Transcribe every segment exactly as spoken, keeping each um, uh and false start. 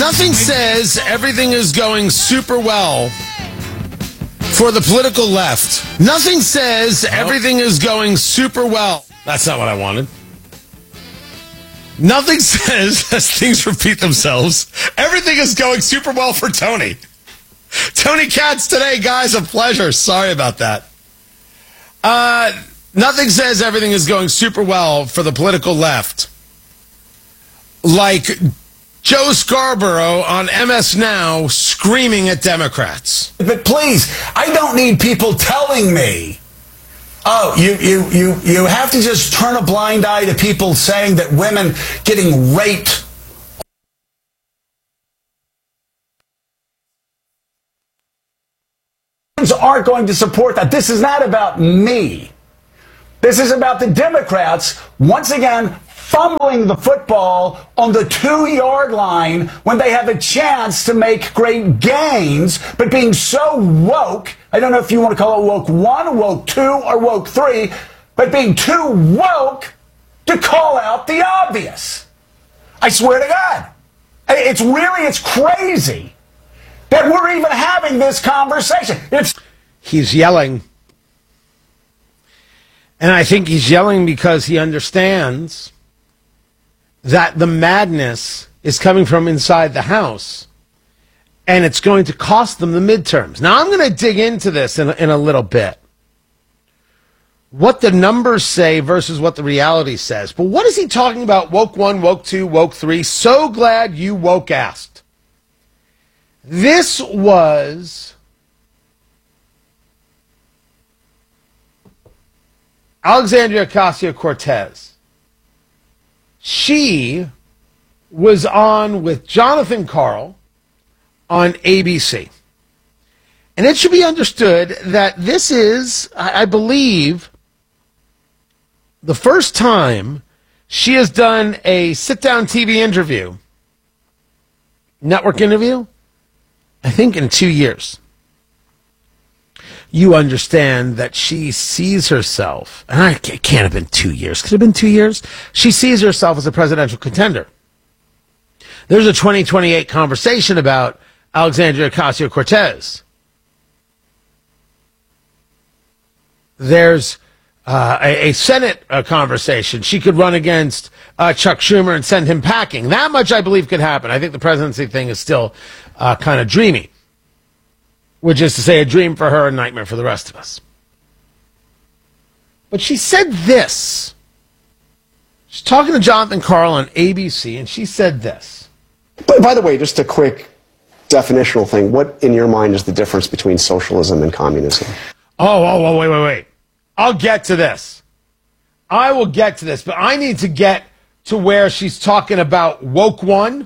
Nothing says everything is going super well for the political left. Nothing says everything is going super well. That's not what I wanted. Nothing says, as things repeat themselves, everything is going super well for Tony. Tony Katz today, guys, a pleasure. Sorry about that. Uh, nothing says everything is going super well for the political left like Joe Scarborough on M S Now screaming at Democrats. But please, I don't need people telling me, oh, you, you, you, you have to just turn a blind eye to people saying that women getting raped aren't going to support that. This is not about me. This is about the Democrats, once again, fumbling the football on the two-yard line when they have a chance to make great gains, but being so woke, I don't know if you want to call it woke one, woke two, or woke three, but being too woke to call out the obvious. I swear to God. It's really, it's crazy that we're even having this conversation. It's He's yelling. And I think he's yelling because he understands that the madness is coming from inside the House, and it's going to cost them the midterms. Now, I'm going to dig into this in, in a little bit, what the numbers say versus what the reality says. But what is he talking about? Woke one, woke two, woke three. So glad you woke asked. This was Alexandria Ocasio-Cortez. She was on with Jonathan Karl on A B C. And it should be understood that this is, I believe, the first time she has done a sit-down T V interview, network interview, I think in two years. You understand that she sees herself, and I, it can't have been two years. Could it have been two years? She sees herself as a presidential contender. There's a twenty twenty-eight conversation about Alexandria Ocasio-Cortez. There's uh, a, a Senate uh, conversation. She could run against uh, Chuck Schumer and send him packing. That much, I believe, could happen. I think the presidency thing is still uh, kind of dreamy, which is to say a dream for her, a nightmare for the rest of us. But she said this. She's talking to Jonathan Karl on A B C, and she said this. But by the way, just a quick definitional thing. What, in your mind, is the difference between socialism and communism? Oh, oh, oh, wait, wait, wait. I'll get to this. I will get to this, but I need to get to where she's talking about woke one.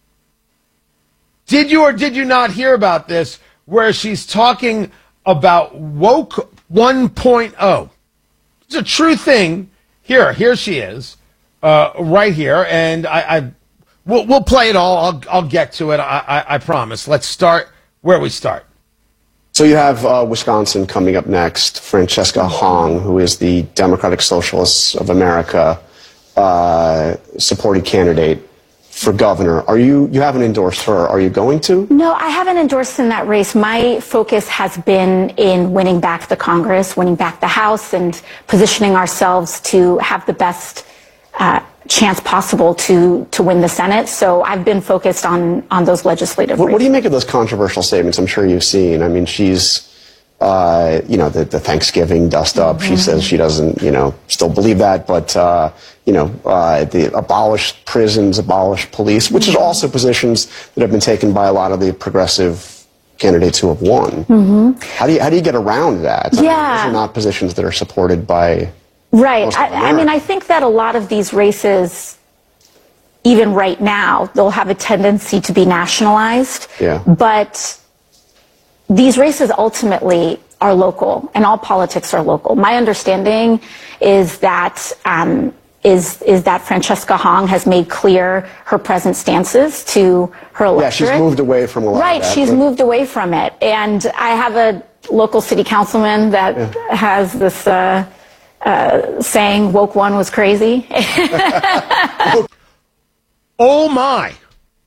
Did you or did you not hear about this, where she's talking about woke one point oh? It's a true thing. Here, here she is, uh, right here, and I, I we'll, we'll play it all. I'll, I'll get to it. I, I, I promise. Let's start where we start. So you have uh, Wisconsin coming up next. Francesca Hong, who is the Democratic Socialists of America uh, supported candidate for governor. Are you, you haven't endorsed her. Are you going to? No, I haven't endorsed in that race. My focus has been in winning back the Congress, winning back the House, and positioning ourselves to have the best uh, chance possible to, to win the Senate. So I've been focused on, on those legislative what, races. What do you make of those controversial statements I'm sure you've seen? I mean, she's, uh, you know, the, the Thanksgiving dust up. Mm-hmm. She says she doesn't, you know, still believe that, but, uh, you know, uh, the abolish prisons, abolish police, which mm-hmm. is also positions that have been taken by a lot of the progressive candidates who have won. Mm-hmm. How do you, how do you get around that? I yeah. mean, those are not positions that are supported by... Right. I, I mean, I think that a lot of these races, even right now, they'll have a tendency to be nationalized. Yeah. But these races ultimately are local, and all politics are local. My understanding is that um, is is that Francesca Hong has made clear her present stances to her electorate. Yeah, she's moved away from a lot right, of that. she's but... moved away from it. And I have a local city councilman that yeah. has this... Uh, Uh, saying woke one was crazy. Oh my,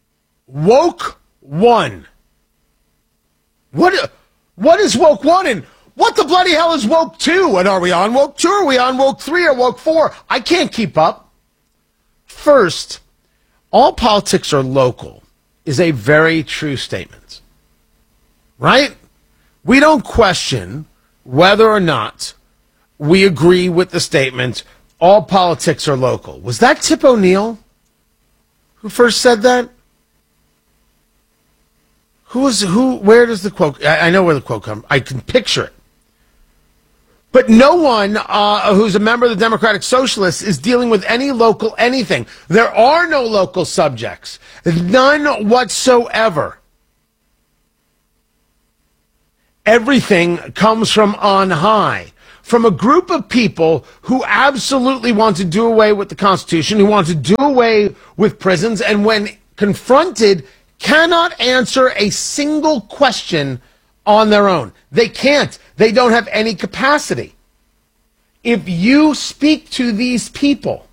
Woke One. What, what is Woke One and what the bloody hell is Woke Two? And are we on Woke Two? Are we on Woke Three or Woke Four? I can't keep up. First, all politics are local is a very true statement. Right? We don't question whether or not we agree with the statement, all politics are local. Was that Tip O'Neill who first said that? Who was, who, where does the quote, I, I know where the quote comes, I can picture it. But no one uh, who's a member of the Democratic Socialists is dealing with any local anything. There are no local subjects. None whatsoever. Everything comes from on high, from a group of people who absolutely want to do away with the Constitution, who want to do away with prisons, and when confronted, cannot answer a single question on their own. They can't. They don't have any capacity. If you speak to these people,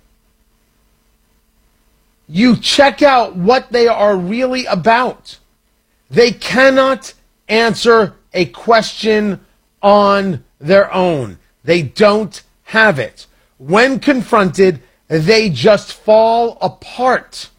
you check out what they are really about. They cannot answer a question on their own. They don't have it. When confronted, they just fall apart.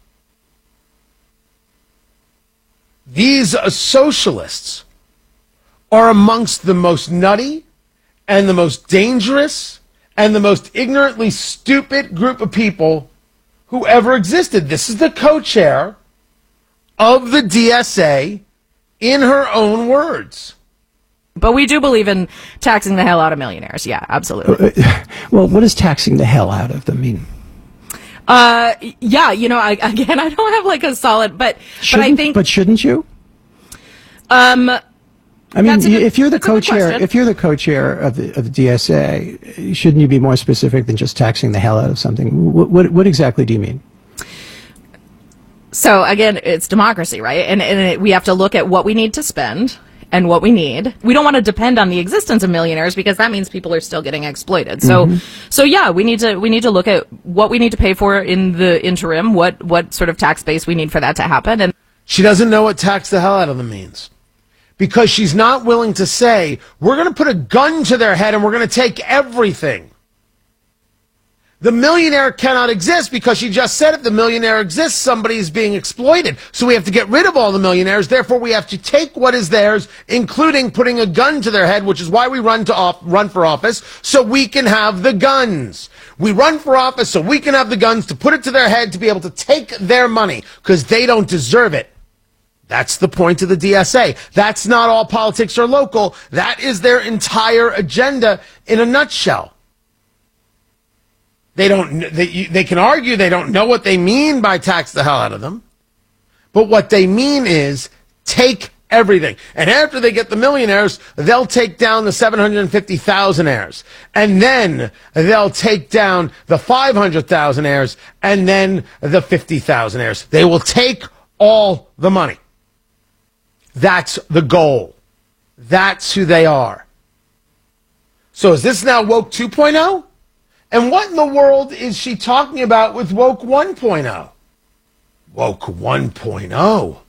These uh, socialists are amongst the most nutty and the most dangerous and the most ignorantly stupid group of people who ever existed. This is the co-chair of the D S A in her own words. But we do believe in taxing the hell out of millionaires. Yeah, absolutely. Well, what does taxing the hell out of them mean? Uh, yeah, you know, I, again, I don't have like a solid, but Shouldn't, but I think, but shouldn't you? Um, I mean, good, if you're the co-chair, question. if you're the co-chair of the of the D S A, shouldn't you be more specific than just taxing the hell out of something? What what, what exactly do you mean? So again, it's democracy, right? And and it, we have to look at what we need to spend and what we need. We don't want to depend on the existence of millionaires because that means people are still getting exploited. So, mm-hmm. so yeah, we need to we need to look at what we need to pay for in the interim. What what sort of tax base we need for that to happen. And she doesn't know what tax the hell out of them means because she's not willing to say we're going to put a gun to their head and we're going to take everything. The millionaire cannot exist because she just said if the millionaire exists, somebody is being exploited. So we have to get rid of all the millionaires. Therefore, we have to take what is theirs, including putting a gun to their head, which is why we run to off, run for office, so we can have the guns. We run for office so we can have the guns to put it to their head to be able to take their money because they don't deserve it. That's the point of the D S A. That's not all politics are local. That is their entire agenda in a nutshell. They don't. They, they can argue they don't know what they mean by tax the hell out of them, but what they mean is take everything. And after they get the millionaires, they'll take down the seven hundred fifty thousand heirs, and then they'll take down the five hundred thousand heirs, and then the fifty thousand heirs. They will take all the money. That's the goal. That's who they are. So is this now woke two point oh? And what in the world is she talking about with woke one point oh? Woke one point oh.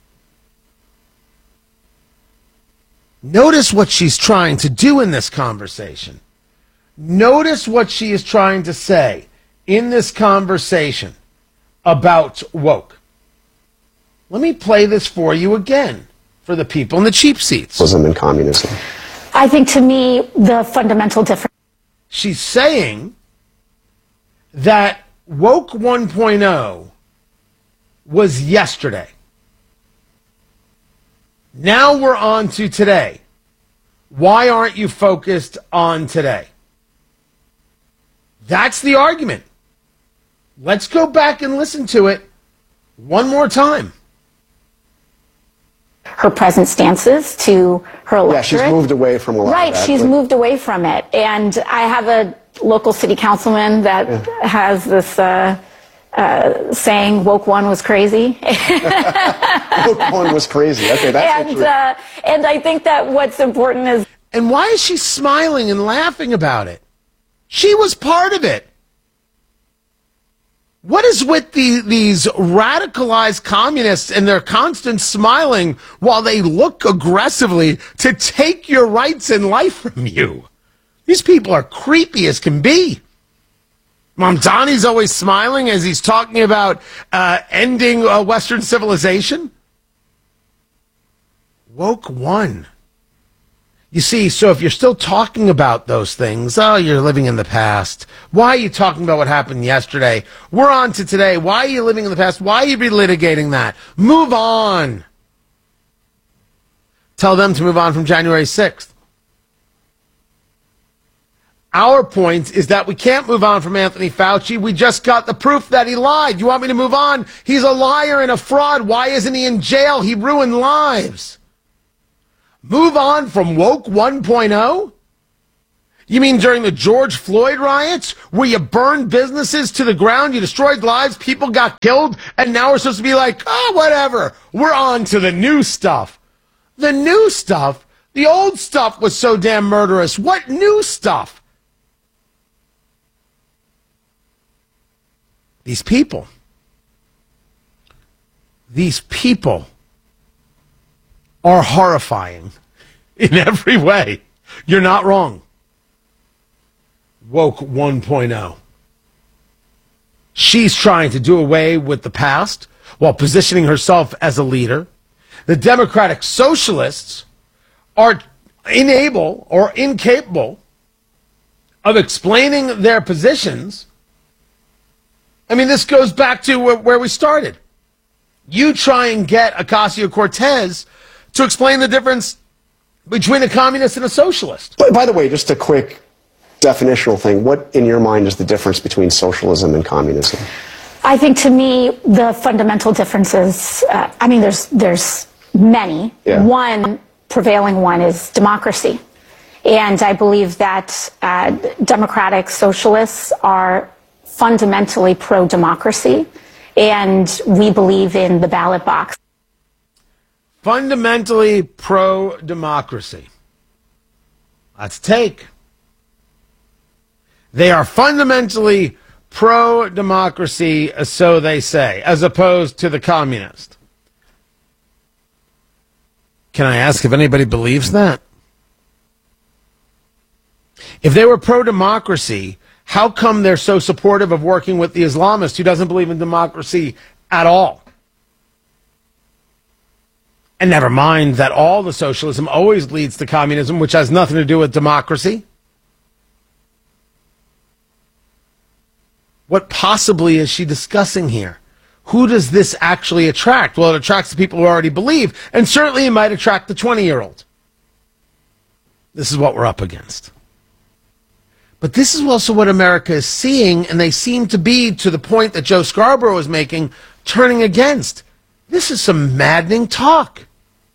Notice what she's trying to do in this conversation. Notice what she is trying to say in this conversation about woke. Let me play this for you again for the people in the cheap seats. And communism. I think to me, the fundamental difference. She's saying that woke one point oh was yesterday. Now we're on to today. Why aren't you focused on today? That's the argument. Let's go back and listen to it one more time. Her present stances to her electorate. Yeah, she's moved away from a lot Right, of that, she's but... moved away from it. And I have a local city councilman that yeah. has this uh, uh, saying, woke one was crazy. Woke one was crazy. Okay, that's and, uh, and I think that what's important is... And why is she smiling and laughing about it? She was part of it. What is with the, these radicalized communists and their constant smiling while they look aggressively to take your rights in life from you? These people are creepy as can be. Mamdani's always smiling as he's talking about uh, ending uh, Western civilization. Woke one. You see, so if you're still talking about those things, oh, you're living in the past. Why are you talking about what happened yesterday? We're on to today. Why are you living in the past? Why are you relitigating that? Move on. Tell them to move on from January sixth. Our point is that we can't move on from Anthony Fauci. We just got the proof that he lied. You want me to move on? He's a liar and a fraud. Why isn't he in jail? He ruined lives. Move on from woke one point oh? You mean during the George Floyd riots, where you burned businesses to the ground, you destroyed lives, people got killed, and now we're supposed to be like, oh, whatever, we're on to the new stuff. The new stuff? The old stuff was so damn murderous. What new stuff? These people. These people are horrifying in every way. You're not wrong. Woke one point oh. She's trying to do away with the past while positioning herself as a leader. The Democratic Socialists are unable or incapable of explaining their positions. I mean, this goes back to where we started. You try and get Ocasio-Cortez to explain the difference between a communist and a socialist. But by the way, just a quick definitional thing. What, in your mind, is the difference between socialism and communism? I think, to me, the fundamental differences, uh, I mean, there's there's many. Yeah. One, prevailing one, is democracy. And I believe that uh, democratic socialists are fundamentally pro-democracy, and we believe in the ballot box. Fundamentally pro-democracy. That's take. They are fundamentally pro-democracy, so they say, as opposed to the communist. Can I ask if anybody believes that? If they were pro-democracy, how come they're so supportive of working with the Islamist who doesn't believe in democracy at all? And never mind that all the socialism always leads to communism, which has nothing to do with democracy. What possibly is she discussing here? Who does this actually attract? Well, it attracts the people who already believe, and certainly it might attract the twenty-year-old. This is what we're up against. But this is also what America is seeing, and they seem to be, to the point that Joe Scarborough is making, turning against. This is some maddening talk.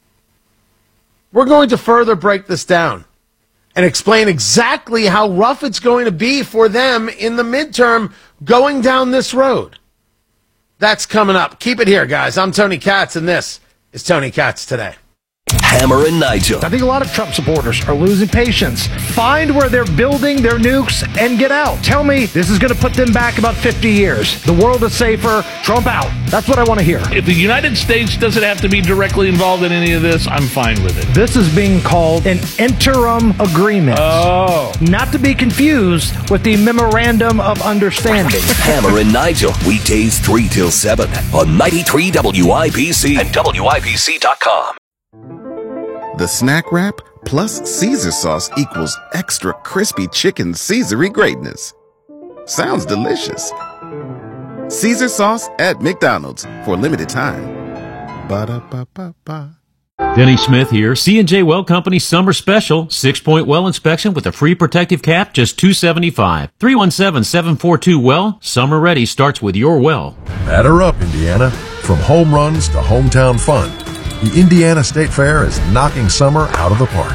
We're going to further break this down and explain exactly how rough it's going to be for them in the midterm going down this road. That's coming up. Keep it here, guys. I'm Tony Katz, and this is Tony Katz Today. Hammer and Nigel. I think a lot of Trump supporters are losing patience. Find where they're building their nukes and get out. Tell me this is going to put them back about fifty years. The world is safer. Trump out. That's what I want to hear. If the United States doesn't have to be directly involved in any of this, I'm fine with it. This is being called an interim agreement. Oh. Not to be confused with the Memorandum of Understanding. Hammer and Nigel. Weekdays three till seven on ninety-three W I B C and W I B C dot com. The Snack Wrap plus Caesar sauce equals extra crispy chicken Caesar-y greatness. Sounds delicious. Caesar sauce at McDonald's for a limited time. Ba-da-ba-ba-ba. Denny Smith here. C and J Well Company Summer Special. Six-point well inspection with a free protective cap, just two hundred seventy-five dollars. three one seven, seven four two, well. Summer ready starts with your well. Batter up, Indiana. From home runs to hometown fun, the Indiana State Fair is knocking summer out of the park.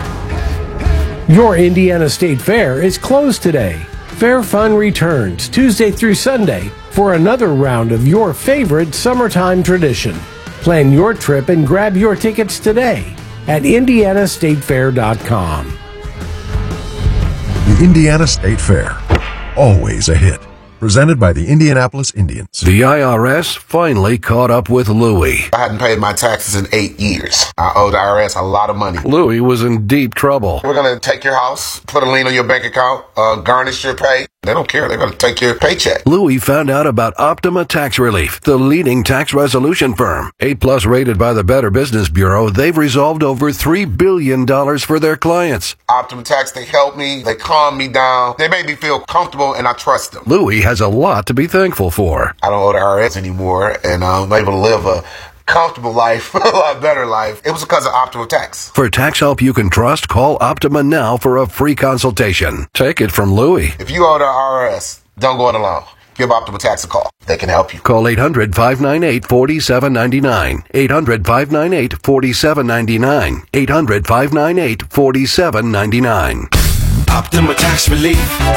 Your Indiana State Fair is closed today. Fair Fun returns Tuesday through Sunday for another round of your favorite summertime tradition. Plan your trip and grab your tickets today at indiana state fair dot com. The Indiana State Fair, always a hit. Presented by the Indianapolis Indians. The I R S finally caught up with Louie. I hadn't paid my taxes in eight years. I owe the I R S a lot of money. Louie was in deep trouble. We're going to take your house, put a lien on your bank account, uh, garnish your pay. They don't care. They're going to take your paycheck. Louie found out about Optima Tax Relief, the leading tax resolution firm. A-plus rated by the Better Business Bureau, they've resolved over three billion dollars for their clients. Optima Tax, they help me. They calm me down. They make me feel comfortable, and I trust them. Louie has a lot to be thankful for. I don't owe the I R S anymore, and I'm able to live a comfortable life, a lot better life. It was because of Optima Tax. For tax help you can trust, call Optima now for a free consultation. Take it from Louie. If you owe the I R S, don't go it alone. Give Optima Tax a call. They can help you. Call eight hundred, five nine eight, four seven nine nine. eight hundred, five nine eight, four seven nine nine. eight hundred, five nine eight, four seven nine nine. Optima Tax Relief.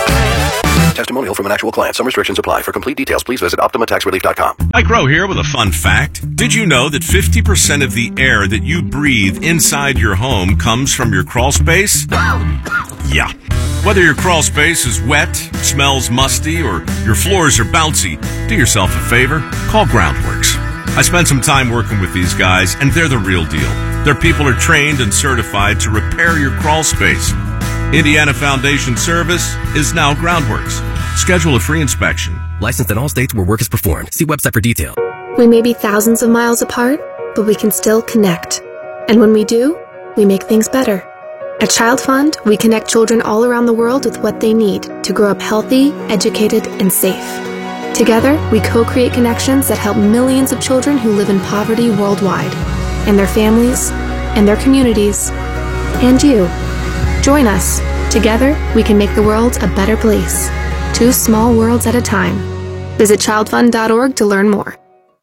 Testimonial from an actual client. Some restrictions apply. For complete details, please visit Optima Tax Relief dot com. Mike Rowe here with a fun fact. Did you know that fifty percent of the air that you breathe inside your home comes from your crawl space? Yeah. Whether your crawl space is wet, smells musty, or your floors are bouncy, do yourself a favor. Call Groundworks. I spent some time working with these guys, and they're the real deal. Their people are trained and certified to repair your crawl space. Indiana Foundation Service is now Groundworks. Schedule a free inspection. Licensed in all states where work is performed. See website for detail. We may be thousands of miles apart, but we can still connect. And when we do, we make things better. At Child Fund, we connect children all around the world with what they need to grow up healthy, educated, and safe. Together, we co-create connections that help millions of children who live in poverty worldwide, and their families, and their communities, and you. Join us. Together, we can make the world a better place. Two small worlds at a time. Visit child fund dot org to learn more.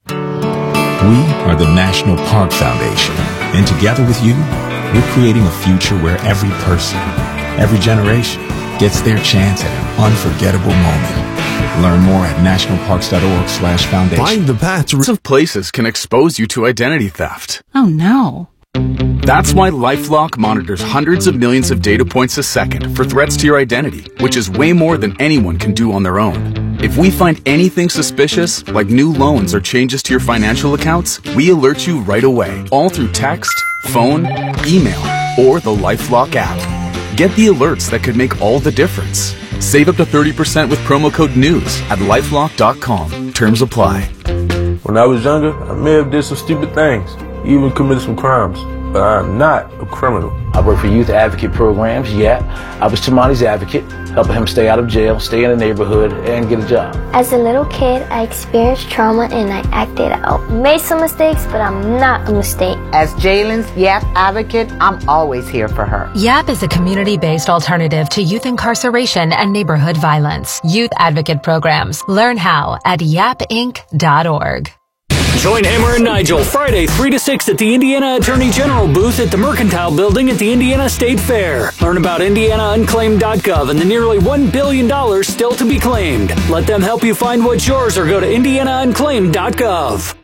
We are the National Park Foundation, and together with you, we're creating a future where every person, every generation, gets their chance at an unforgettable moment. Learn more at national parks dot org slash foundation. Find the paths of places can expose you to identity theft. Oh no. That's why LifeLock monitors hundreds of millions of data points a second for threats to your identity, which is way more than anyone can do on their own. If we find anything suspicious, like new loans or changes to your financial accounts, we alert you right away, all through text, phone, email, or the LifeLock app. Get the alerts that could make all the difference. Save up to thirty percent with promo code NEWS at lifelock dot com. Terms apply. When I was younger, I may have did some stupid things, even committed some crimes, but I'm not a criminal. I work for youth advocate programs, yeah. I was Tamani's advocate, helping him stay out of jail, stay in the neighborhood, and get a job. As a little kid, I experienced trauma and I acted out. Made some mistakes, but I'm not a mistake. As Jalen's YAP advocate, I'm always here for her. YAP is a community-based alternative to youth incarceration and neighborhood violence. Youth advocate programs. Learn how at yap inc dot org. Join Hammer and Nigel Friday three to six at the Indiana Attorney General booth at the Mercantile Building at the Indiana State Fair. Learn about indiana unclaimed dot gov and the nearly one billion dollars still to be claimed. Let them help you find what's yours or go to indiana unclaimed dot gov.